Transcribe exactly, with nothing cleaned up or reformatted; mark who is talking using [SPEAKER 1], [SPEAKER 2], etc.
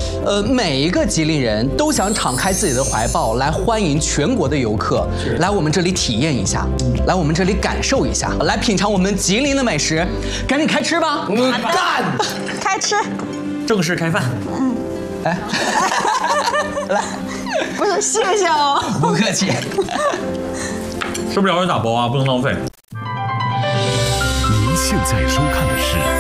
[SPEAKER 1] 呃，每一个吉林人都想敞开自己的怀抱来欢迎全国的游客来我们这里体验一下，来我们这里感受一下，来品尝我们吉林的美食。赶紧开吃吧！
[SPEAKER 2] 嗯，干！
[SPEAKER 3] 开吃。
[SPEAKER 4] 正式开饭。
[SPEAKER 3] 嗯。
[SPEAKER 1] 哎，来，
[SPEAKER 3] 不是谢谢哦。
[SPEAKER 1] 不客气。
[SPEAKER 4] 吃不了就打包啊，不能浪费。
[SPEAKER 5] 您现在收看的是